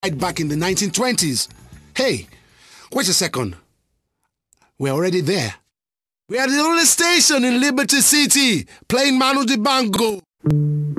back in the 1920s. Hey, wait a second. We're already there. We are the only station in Liberty City playing Manu Dibango.